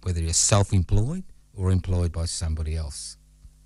whether you're self-employed or employed by somebody else.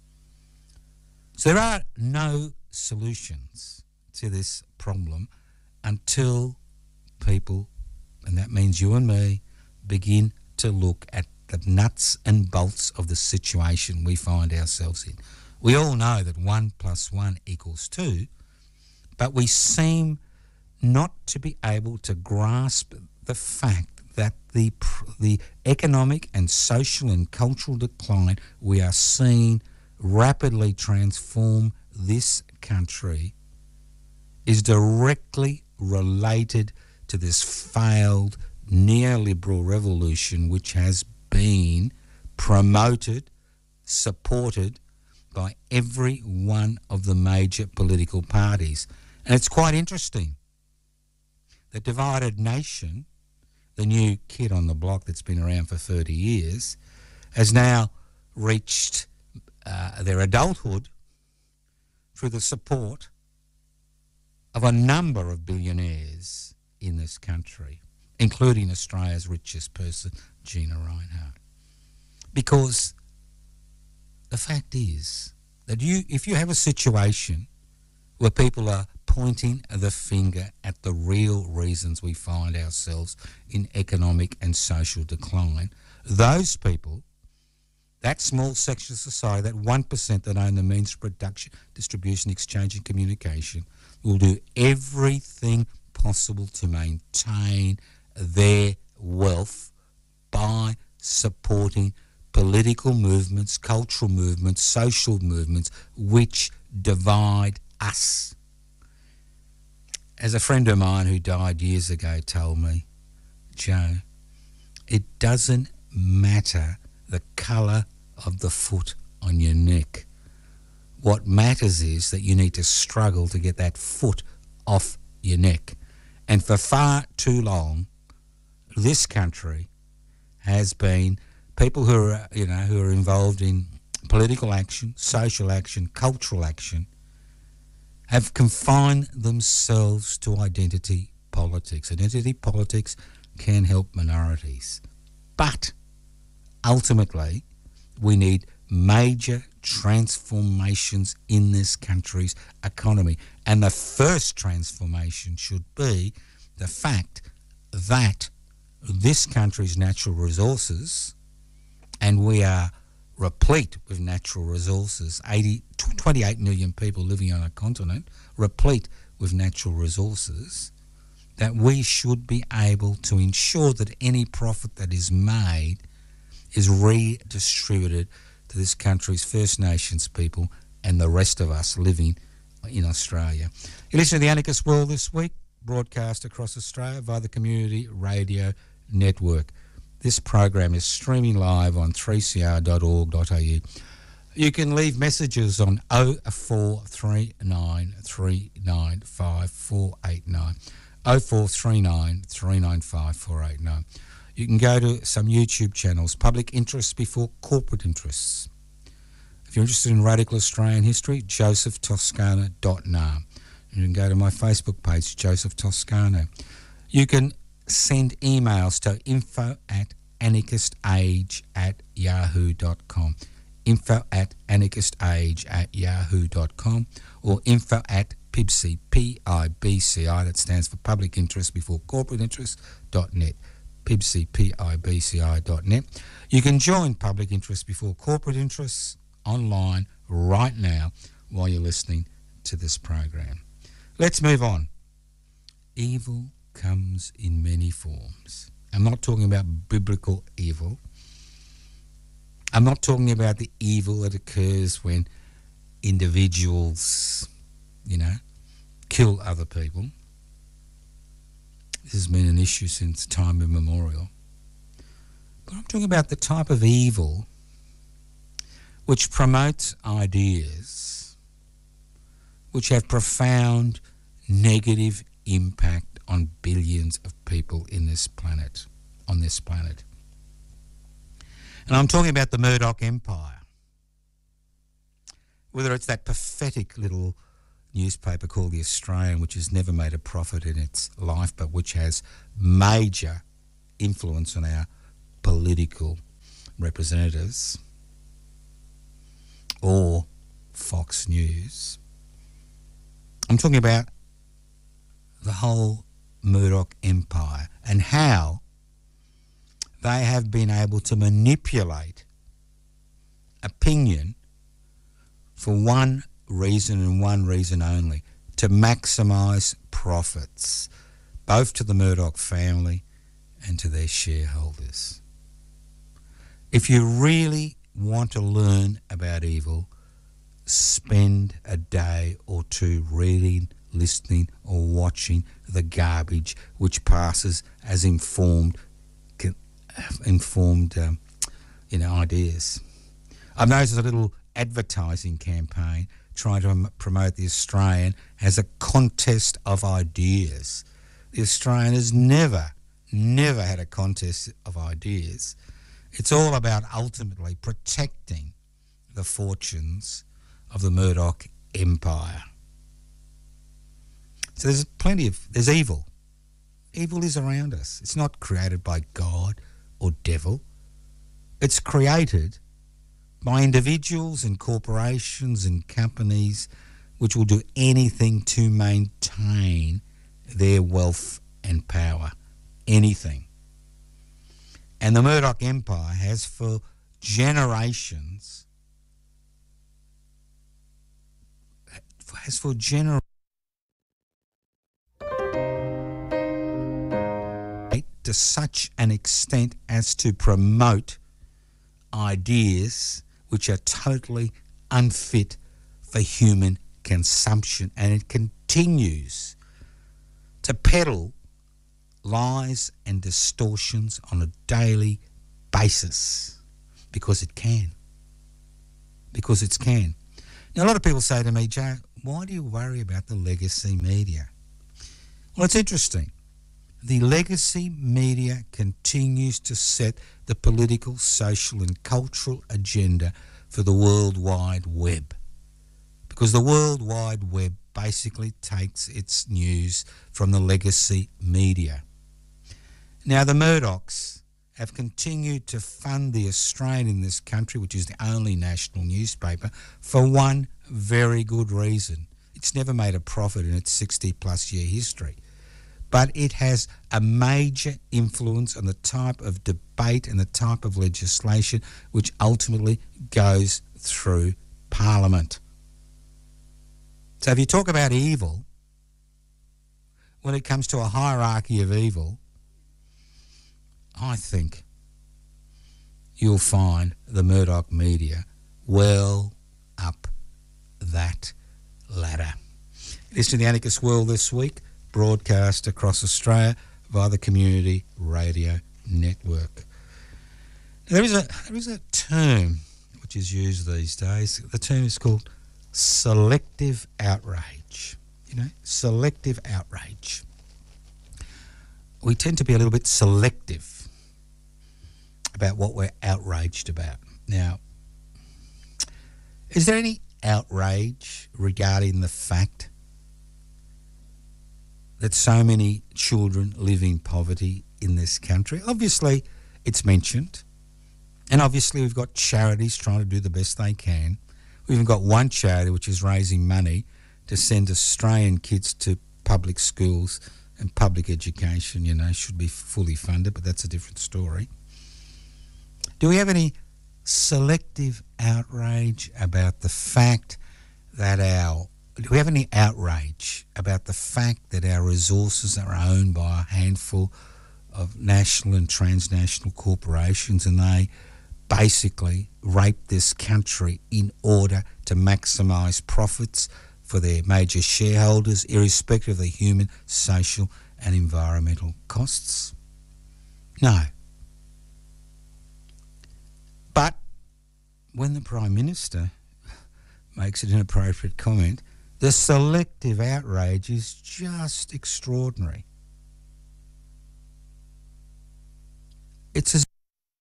So there are no solutions to this problem until people, and that means you and me, begin to look at the nuts and bolts of the situation we find ourselves in. We all know that 1 + 1 = 2, but we seem not to be able to grasp the fact that the economic and social and cultural decline we are seeing rapidly transform this country is directly related to this failed neoliberal revolution which has been promoted, supported by every one of the major political parties. And it's quite interesting. The divided nation, the new kid on the block that's been around for 30 years, has now reached their adulthood through the support of a number of billionaires in this country, including Australia's richest person, Gina Rinehart. Because the fact is that if you have a situation where people are pointing the finger at the real reasons we find ourselves in economic and social decline, those people, that small section of society, that 1% that own the means of production, distribution, exchange and communication, will do everything possible to maintain their wealth by supporting political movements, cultural movements, social movements which divide us. As a friend of mine who died years ago told me, Joe, it doesn't matter the colour of the foot on your neck. What matters is that you need to struggle to get that foot off your neck. And for far too long, this country has been people who are involved in political action, social action, cultural action, have confined themselves to identity politics. Identity politics can help minorities. But ultimately, we need major transformations in this country's economy. And the first transformation should be the fact that this country's natural resources, and we are replete with natural resources, 28 million people living on a continent, replete with natural resources, that we should be able to ensure that any profit that is made is redistributed to this country's First Nations people and the rest of us living in Australia. You listen to The Anarchist World this week, broadcast across Australia via the Community Radio Network. This program is streaming live on 3cr.org.au. You can leave messages on 0439 395 489, 0439 395 489. You can go to some YouTube channels, Public Interests Before Corporate Interests. If you're interested in radical Australian history, josephtoscano.com. You can go to my Facebook page, Joseph Toscano. You can send emails to info@anarchistage@yahoo.com, info@anarchistage@yahoo.com, or info@PIBCI, PIBCI, that stands for Public Interest Before Corporate Interest.net, PIBCI, PIBCI.net. You can join Public Interest Before Corporate Interests online right now while you're listening to this program. Let's move on. Evil comes in many forms. I'm not talking about biblical evil. I'm not talking about the evil that occurs when individuals, kill other people. This has been an issue since time immemorial. But I'm talking about the type of evil which promotes ideas which have profound negative impact on billions of people on this planet. And I'm talking about the Murdoch Empire. Whether it's that pathetic little newspaper called The Australian, which has never made a profit in its life, but which has major influence on our political representatives or Fox News. I'm talking about the whole Murdoch empire and how they have been able to manipulate opinion for one reason and one reason only, to maximise profits, both to the Murdoch family and to their shareholders. If you really want to learn about evil, spend a day or two reading, listening or watching the garbage which passes as informed ideas. I've noticed a little advertising campaign trying to promote the Australian as a contest of ideas. The Australian has never had a contest of ideas. It's all about ultimately protecting the fortunes of the Murdoch empire. So there's evil. Evil is around us. It's not created by God or devil. It's created by individuals and corporations and companies which will do anything to maintain their wealth and power. Anything. And the Murdoch empire has for generations to such an extent as to promote ideas which are totally unfit for human consumption, and it continues to peddle lies and distortions on a daily basis because it can. Because it can. Now, a lot of people say to me, Joe, why do you worry about the legacy media? Well, it's interesting. The legacy media continues to set the political, social and cultural agenda for the World Wide Web. Because the World Wide Web basically takes its news from the legacy media. Now, the Murdochs have continued to fund the Australian in this country, which is the only national newspaper, for one very good reason. It's never made a profit in its 60-plus year history. But it has a major influence on the type of debate and the type of legislation which ultimately goes through Parliament. So if you talk about evil, when it comes to a hierarchy of evil, I think you'll find the Murdoch media well up that ladder. Listen to the Anarchist World this week, broadcast across Australia via the Community Radio Network. Now, there is a term which is used these days. The term is called selective outrage. Selective outrage. We tend to be a little bit selective about what we're outraged about. Now, is there any outrage regarding the fact that so many children live in poverty in this country? Obviously, it's mentioned. And obviously, we've got charities trying to do the best they can. We've even got one charity which is raising money to send Australian kids to public schools and public education, should be fully funded, but that's a different story. Do we have any selective outrage about the fact that do we have any outrage about the fact that our resources are owned by a handful of national and transnational corporations, and they basically rape this country in order to maximise profits for their major shareholders, irrespective of the human, social and environmental costs? No. But when the Prime Minister makes an inappropriate comment, the selective outrage is just extraordinary. It's as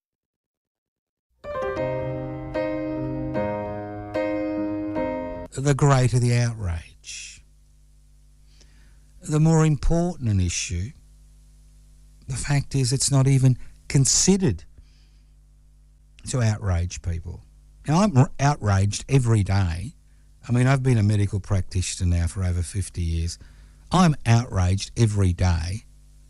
the greater the outrage, the more important an issue. The fact is, it's not even considered. to outrage people. Now, I'm outraged every day. I mean, I've been a medical practitioner now for over 50 years. I'm outraged every day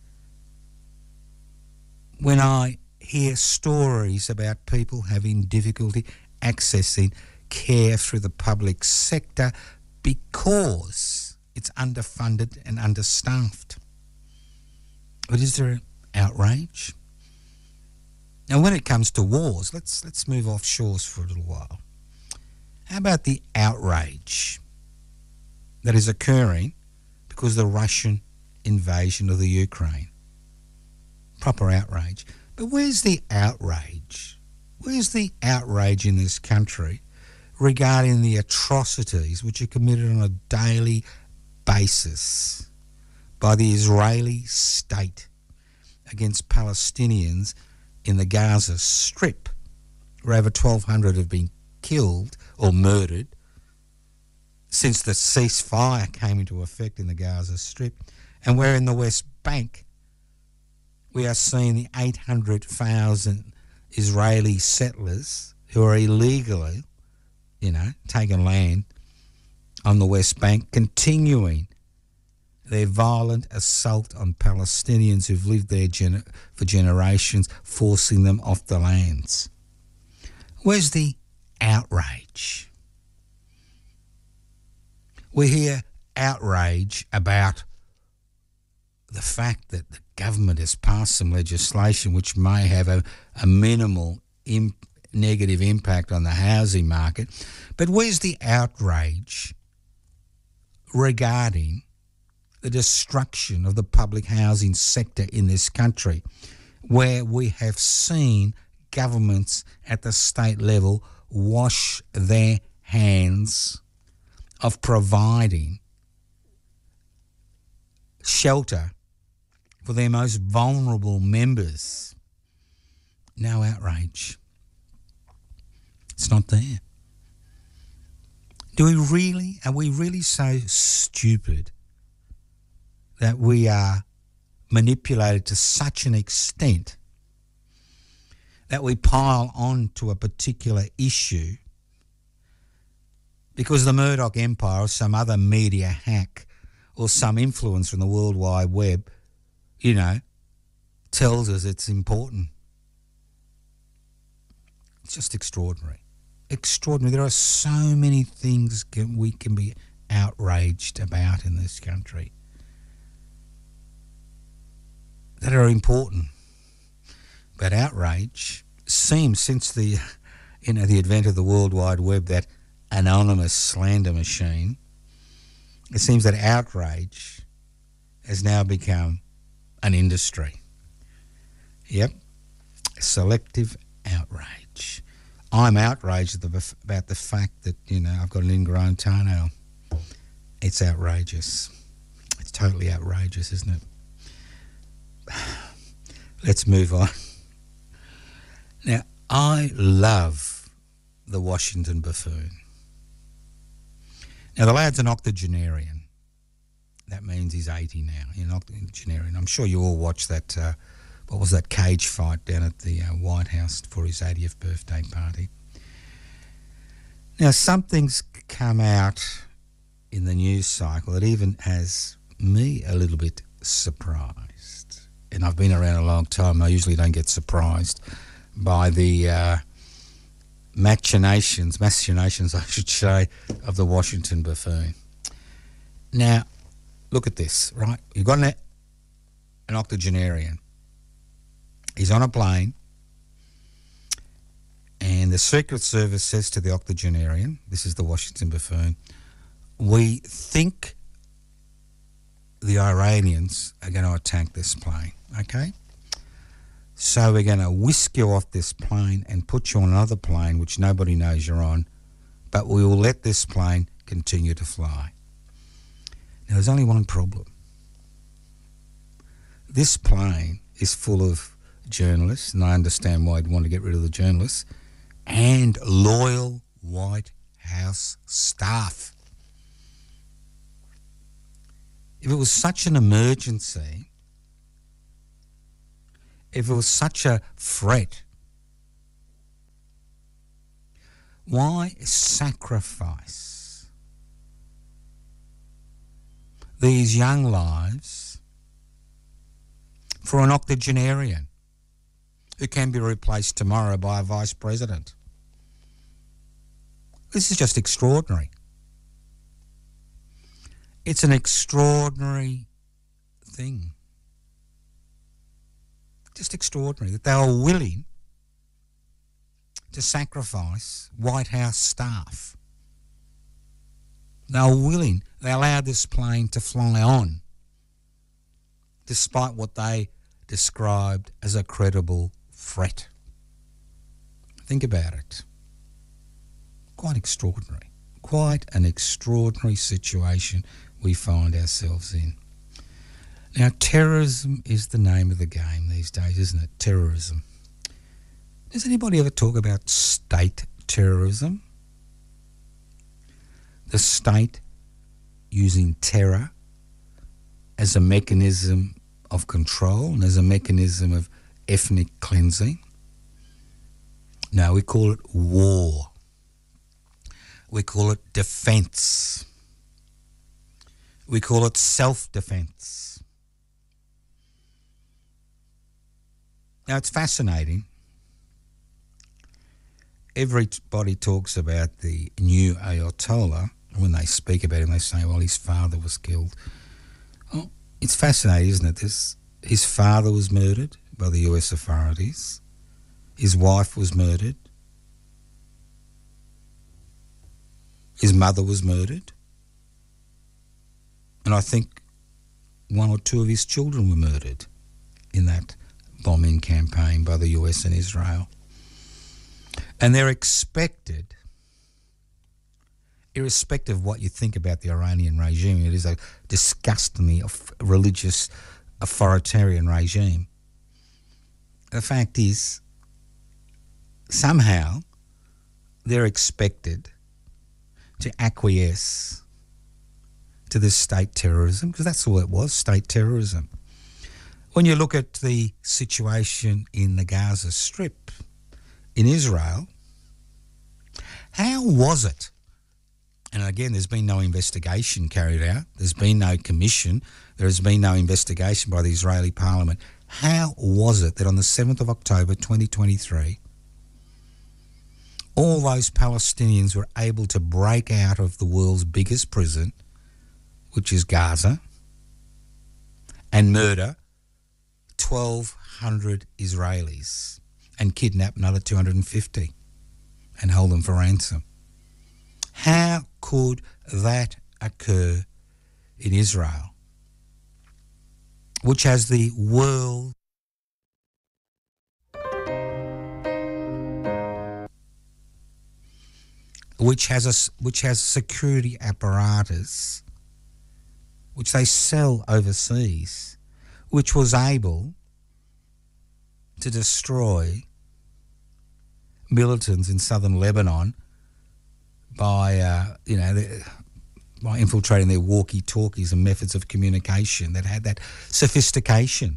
when I hear stories about people having difficulty accessing care through the public sector because it's underfunded and understaffed. But is there outrage? Now, when it comes to wars, let's move off shores for a little while. How about the outrage that is occurring because of the Russian invasion of the Ukraine? Proper outrage. But where's the outrage? Where's the outrage in this country regarding the atrocities which are committed on a daily basis by the Israeli state against Palestinians in the Gaza Strip, where over 1,200 have been killed or murdered since the ceasefire came into effect in the Gaza Strip, and where in the West Bank we are seeing the 800,000 Israeli settlers who are illegally, taking land on the West Bank, continuing their violent assault on Palestinians who've lived there for generations, forcing them off the lands. Where's the outrage? We hear outrage about the fact that the government has passed some legislation which may have a minimal negative impact on the housing market. But where's the outrage regarding the destruction of the public housing sector in this country, where we have seen governments at the state level wash their hands of providing shelter for their most vulnerable members? No outrage. It's not there. Are we really so stupid that we are manipulated to such an extent that we pile on to a particular issue because the Murdoch Empire or some other media hack or some influencer in the World Wide Web, tells us it's important? It's just extraordinary. Extraordinary. There are so many things we can be outraged about in this country that are important. But outrage seems, since the advent of the World Wide Web, that anonymous slander machine, it seems that outrage has now become an industry. Yep, selective outrage. I'm outraged about the fact that, I've got an ingrown toenail. It's outrageous. It's totally outrageous, isn't it? Let's move on. Now, I love the Washington Buffoon. Now, the lad's an octogenarian. That means he's 80 now. He's an octogenarian. I'm sure you all watched that, what was that cage fight down at the White House for his 80th birthday party. Now, something's come out in the news cycle that even has me a little bit surprised. And I've been around a long time. I usually don't get surprised by the machinations, I should say, of the Washington Buffoon. Now, look at this, right? You've got an octogenarian. He's on a plane, and the Secret Service says to the octogenarian, this is the Washington Buffoon, we think the Iranians are going to attack this plane, okay? So we're going to whisk you off this plane and put you on another plane which nobody knows you're on, but we will let this plane continue to fly. Now, there's only one problem. This plane is full of journalists, and I understand why you'd want to get rid of the journalists, and loyal White House staff. If it was such an emergency, if it was such a threat Why sacrifice these young lives for an octogenarian who can be replaced tomorrow by a vice president? This is just extraordinary. It's an extraordinary thing. Just extraordinary that they are willing to sacrifice White House staff. They are willing. They allowed this plane to fly on despite what they described as a credible threat. Think about it. Quite extraordinary. Quite an extraordinary situation we find ourselves in. Now, terrorism is the name of the game these days, isn't it? Terrorism. Does anybody ever talk about state terrorism? The state using terror as a mechanism of control and as a mechanism of ethnic cleansing? No, we call it war. We call it defence. We call it self-defence. Now, it's fascinating. Everybody talks about the new Ayatollah. When they speak about him, they say, well, his father was killed. Oh, it's fascinating, isn't it? His father was murdered by the US authorities. His wife was murdered. His mother was murdered. And I think one or two of his children were murdered in that bombing campaign by the US and Israel. And they're expected, irrespective of what you think about the Iranian regime, it is a disgustingly religious authoritarian regime. The fact is, somehow they're expected to acquiesce to this state terrorism, because that's all it was, state terrorism. When you look at the situation in the Gaza Strip, in Israel, how was it? And again, there's been no investigation carried out. There's been no commission. There has been no investigation by the Israeli parliament. How was it that on the 7th of October 2023, all those Palestinians were able to break out of the world's biggest prison, which is Gaza, and murder 1,200 Israelis and kidnap another 250 and hold them for ransom? How could that occur in Israel, which has the world which has a security apparatus which they sell overseas, which was able to destroy militants in southern Lebanon by infiltrating their walkie-talkies and methods of communication that had that sophistication.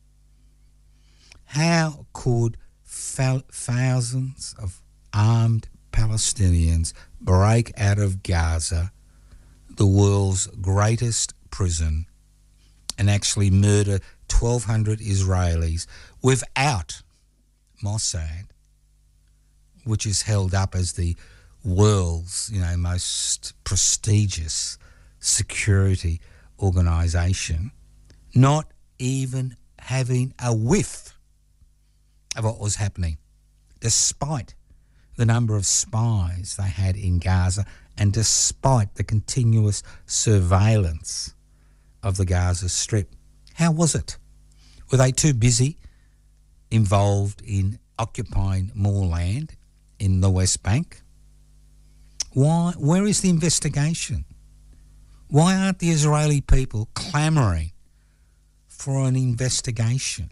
How could thousands of armed Palestinians break out of Gaza, the world's greatest prison, and actually murder 1,200 Israelis without Mossad, which is held up as the world's, most prestigious security organisation, not even having a whiff of what was happening, despite the number of spies they had in Gaza and despite the continuous surveillance of the Gaza Strip? How was it? Were they too busy involved in occupying more land in the West Bank? Why? Where is the investigation? Why aren't the Israeli people clamouring for an investigation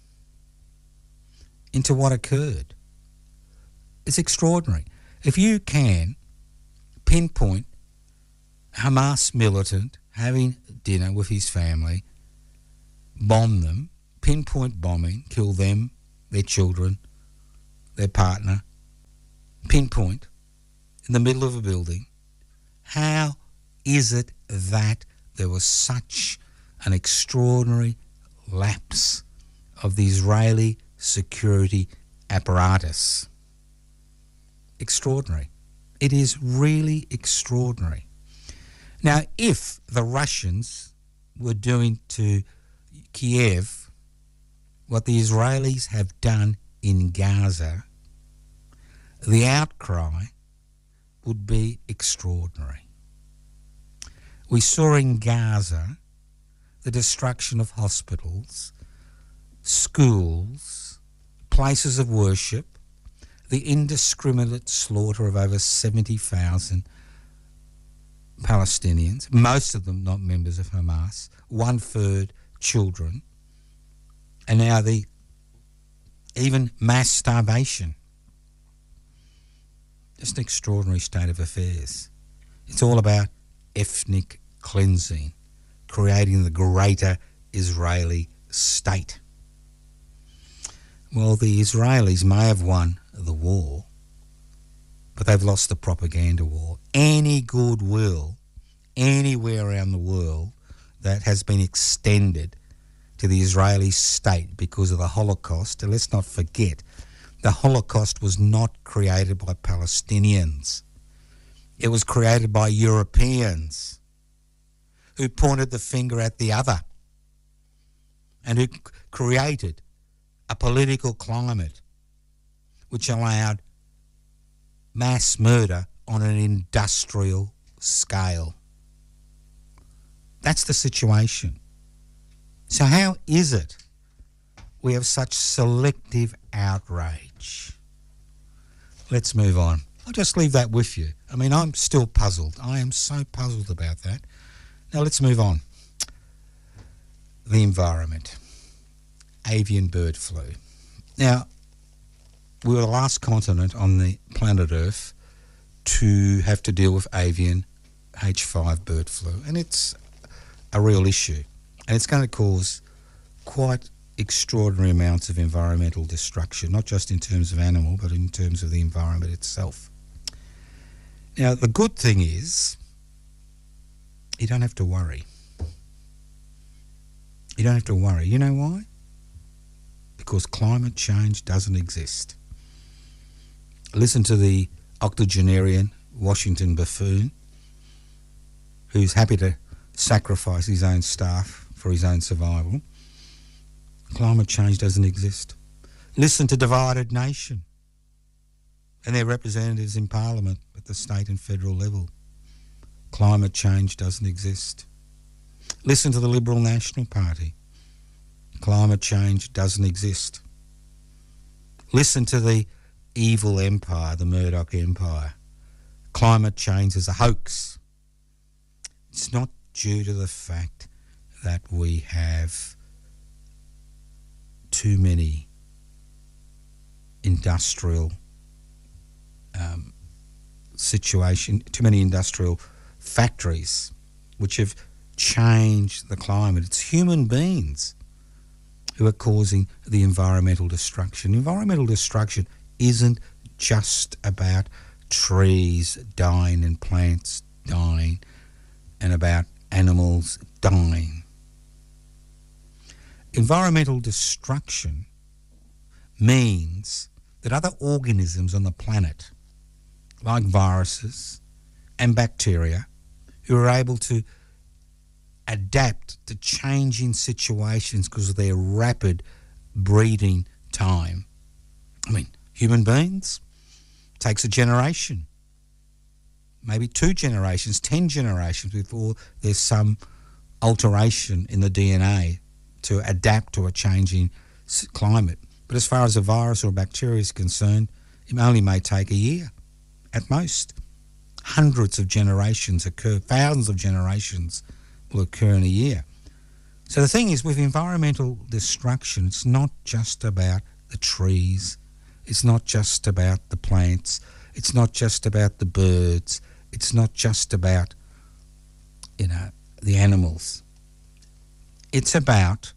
into what occurred? It's extraordinary. If you can pinpoint Hamas militant having dinner with his family, bomb them, pinpoint bombing, kill them, their children, their partner, pinpoint, in the middle of a building. How is it that there was such an extraordinary lapse of the Israeli security apparatus? Extraordinary. It is really extraordinary. Now, if the Russians were doing to Kiev what the Israelis have done in Gaza, the outcry would be extraordinary. We saw in Gaza the destruction of hospitals, schools, places of worship, the indiscriminate slaughter of over 70,000 Palestinians, most of them not members of Hamas, 1/3 children, and now the even mass starvation. Just an extraordinary state of affairs. It's all about ethnic cleansing, creating the greater Israeli state. Well, the Israelis may have won the war, but they've lost the propaganda war. Any goodwill anywhere around the world that has been extended to the Israeli state because of the Holocaust, and let's not forget, the Holocaust was not created by Palestinians. It was created by Europeans who pointed the finger at the other and who created a political climate which allowed mass murder on an industrial scale. That's the situation. So how is it we have such selective outrage? Let's move on. I'll just leave that with you. I mean, I'm still puzzled. I am so puzzled about that. Now let's move on. The environment. Avian bird flu. Now, we were the last continent on the planet Earth to have to deal with avian H5 bird flu, and it's a real issue, and it's going to cause quite extraordinary amounts of environmental destruction, not just in terms of animal, but in terms of the environment itself. Now, the good thing is you don't have to worry. You don't have to worry. You know why? Because climate change doesn't exist. Listen to the octogenarian Washington buffoon who's happy to sacrifice his own staff for his own survival. Climate change doesn't exist. Listen to Divided Nation and their representatives in Parliament at the state and federal level. Climate change doesn't exist. Listen to the Liberal National Party. Climate change doesn't exist. Listen to the evil empire, the Murdoch empire. Climate change is a hoax. It's not due to the fact that we have too many industrial too many industrial factories which have changed the climate. It's human beings who are causing the environmental destruction. Environmental destruction isn't just about trees dying and plants dying and about animals dying. Environmental destruction means that other organisms on the planet, like viruses and bacteria, who are able to adapt to changing situations because of their rapid breeding time. I mean, human beings, takes a generation, maybe 2 generations, 10 generations before there's some alteration in the DNA to adapt to a changing climate. But as far as a virus or a bacteria is concerned, it only may take a year at most. Hundreds of generations occur, thousands of generations will occur in a year. So the thing is, with environmental destruction, it's not just about the trees, it's not just about the plants, it's not just about the birds, it's not just about, the animals. It's about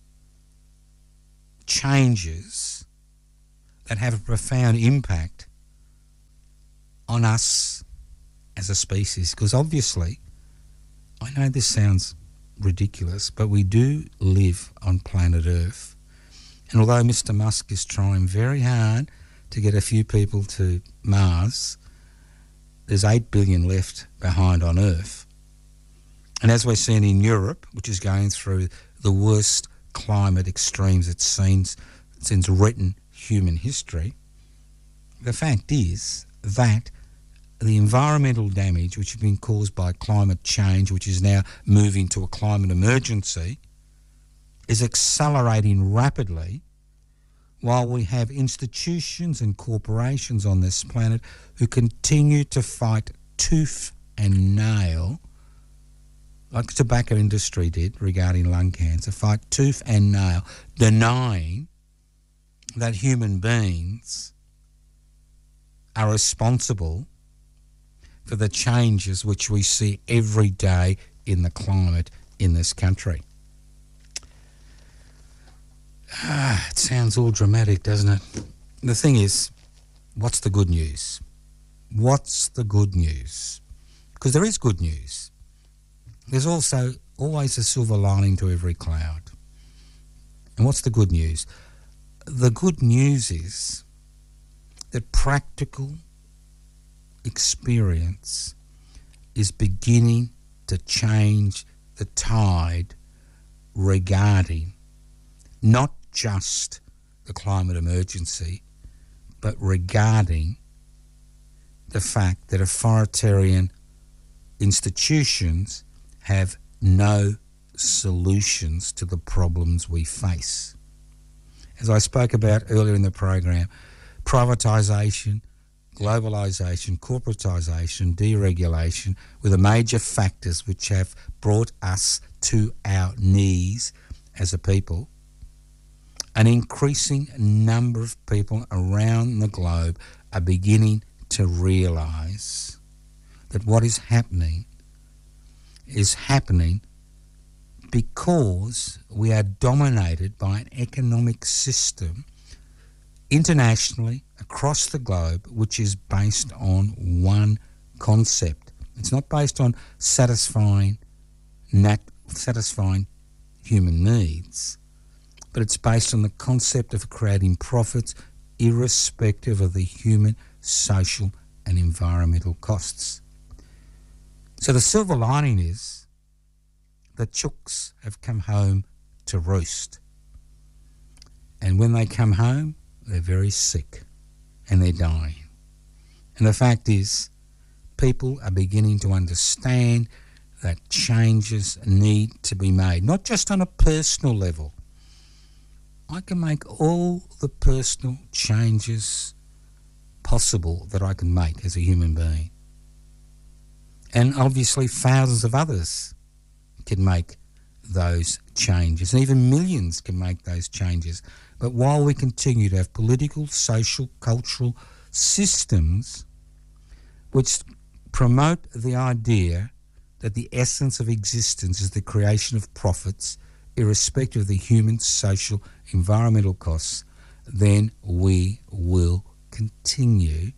changes that have a profound impact on us as a species, because obviously, I know this sounds ridiculous, but we do live on planet Earth. And although Mr. Musk is trying very hard to get a few people to Mars, there's 8 billion left behind on Earth. And as we're seeing in Europe, which is going through the worst climate extremes it's seen since written human history, the fact is that the environmental damage which has been caused by climate change, which is now moving to a climate emergency, is accelerating rapidly, while we have institutions and corporations on this planet who continue to fight tooth and nail, like the tobacco industry did regarding lung cancer, fight tooth and nail, denying that human beings are responsible for the changes which we see every day in the climate in this country. It sounds all dramatic, doesn't it? The thing is, what's the good news? What's the good news? Because there is good news. There's also always a silver lining to every cloud. And what's the good news? The good news is that practical experience is beginning to change the tide regarding not just the climate emergency, but regarding the fact that authoritarian institutions have no solutions to the problems we face. As I spoke about earlier in the program, privatisation, globalisation, corporatisation, deregulation were the major factors which have brought us to our knees as a people. An increasing number of people around the globe are beginning to realise that what is happening because we are dominated by an economic system internationally across the globe which is based on one concept. It's not based on satisfying human needs, but it's based on the concept of creating profits irrespective of the human, social and environmental costs. So the silver lining is the chooks have come home to roost. And when they come home, they're very sick and they're dying. And the fact is, people are beginning to understand that changes need to be made, not just on a personal level. I can make all the personal changes possible that I can make as a human being. And obviously thousands of others can make those changes, and even millions can make those changes. But while we continue to have political, social, cultural systems which promote the idea that the essence of existence is the creation of profits, irrespective of the human, social, environmental costs, then we will continue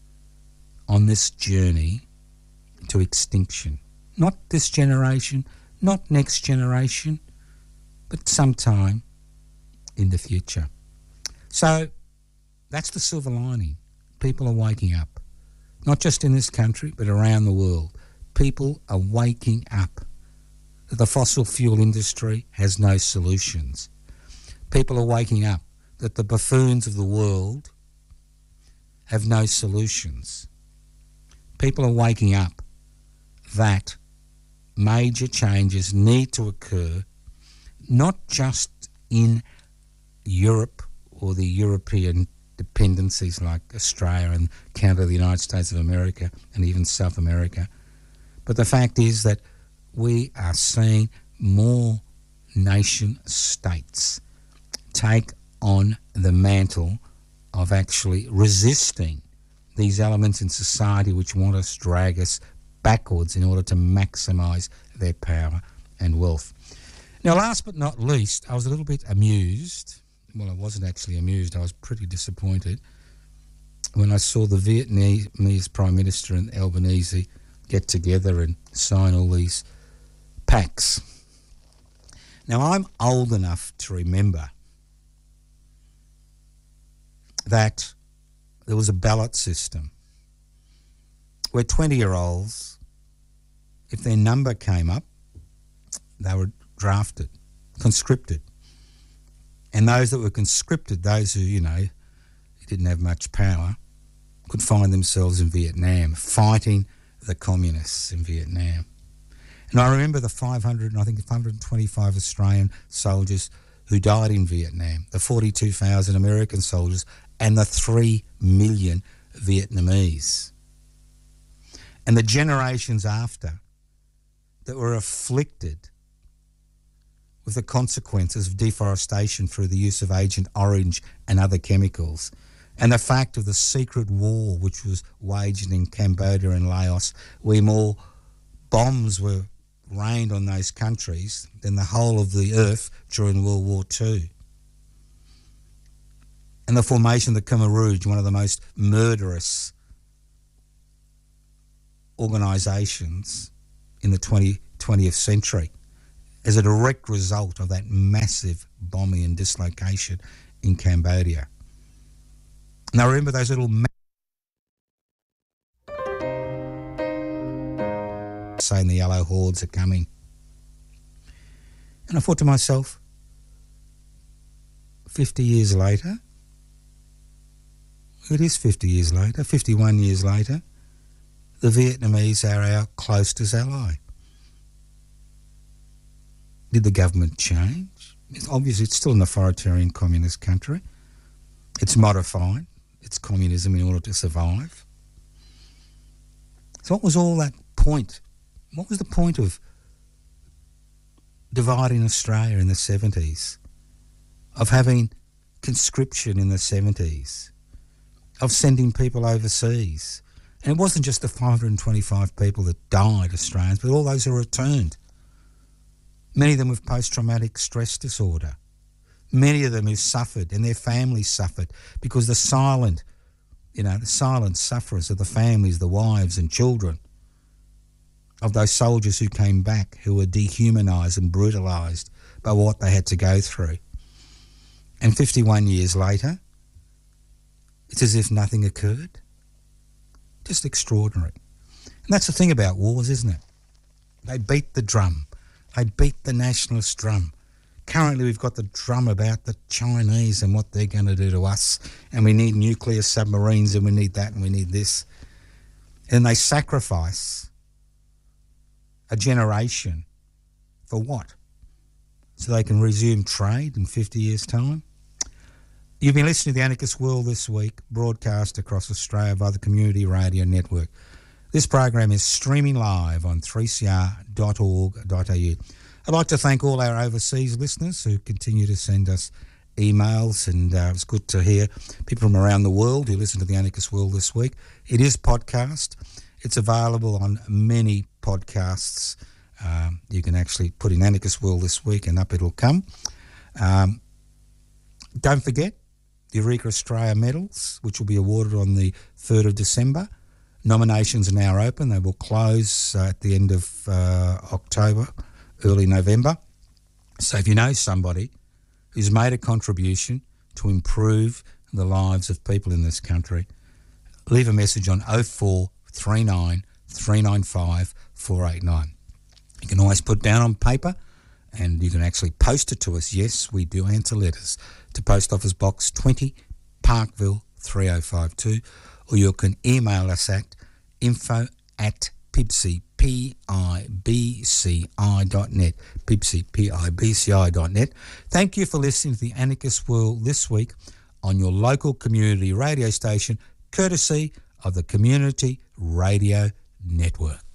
on this journey to extinction. Not this generation, not next generation, but sometime in the future. So that's the silver lining. People are waking up, not just in this country, but around the world. People are waking up that the fossil fuel industry has no solutions. People are waking up that the buffoons of the world have no solutions. People are waking up that major changes need to occur, not just in Europe or the European dependencies like Australia and Canada, the United States of America, and even South America. But the fact is that we are seeing more nation states take on the mantle of actually resisting these elements in society which want us to drag us backwards in order to maximise their power and wealth. Now, last but not least, I was a little bit amused. Well, I wasn't actually amused. I was pretty disappointed when I saw the Vietnamese Prime Minister in Albanese get together and sign all these pacts. Now, I'm old enough to remember that there was a ballot system where 20-year-olds, if their number came up, they were drafted, conscripted. And those that were conscripted, those who, didn't have much power, could find themselves in Vietnam, fighting the communists in Vietnam. And I remember the 525 Australian soldiers who died in Vietnam, the 42,000 American soldiers, and the 3 million Vietnamese. And the generations after that were afflicted with the consequences of deforestation through the use of Agent Orange and other chemicals, and the fact of the secret war which was waged in Cambodia and Laos, where more bombs were rained on those countries than the whole of the earth during World War II. And the formation of the Khmer Rouge, one of the most murderous organisations in the 20th century, as a direct result of that massive bombing and dislocation in Cambodia. And I remember those little saying the yellow hordes are coming. And I thought to myself, 50 years later, it is 50 years later, 51 years later, the Vietnamese are our closest ally. Did the government change? Obviously, it's still an authoritarian communist country. It's modified its communism in order to survive. So what was all that point? What was the point of dividing Australia in the 70s, of having conscription in the 70s, of sending people overseas? And it wasn't just the 525 people that died, Australians, but all those who returned. Many of them with post-traumatic stress disorder. Many of them who suffered and their families suffered because the silent sufferers of the families, the wives and children of those soldiers who came back, who were dehumanised and brutalised by what they had to go through. And 51 years later, it's as if nothing occurred. Just extraordinary. And that's the thing about wars, isn't it? They beat the drum. They beat the nationalist drum. Currently, we've got the drum about the Chinese and what they're going to do to us, and we need nuclear submarines, and we need that, and we need this. And they sacrifice a generation for what? So they can resume trade in 50 years' time? You've been listening to The Anarchist World this week, broadcast across Australia by the Community Radio Network. This program is streaming live on 3cr.org.au. I'd like to thank all our overseas listeners who continue to send us emails, and it's good to hear people from around the world who listen to The Anarchist World this week. It is podcast. It's available on many podcasts. You can actually put in Anarchist World this week and up it'll come. Don't forget the Eureka Australia medals, which will be awarded on the 3rd of December. Nominations are now open. They will close at the end of October, early November. So if you know somebody who's made a contribution to improve the lives of people in this country, leave a message on 0439 395 489. You can always put down on paper, and you can actually post it to us. Yes, we do answer letters to Post Office Box 20, Parkville 3052, or you can email us at info@pibci, pibci.net, pibci.net. Thank you for listening to The Anarchist World this week on your local community radio station, courtesy of the Community Radio Network.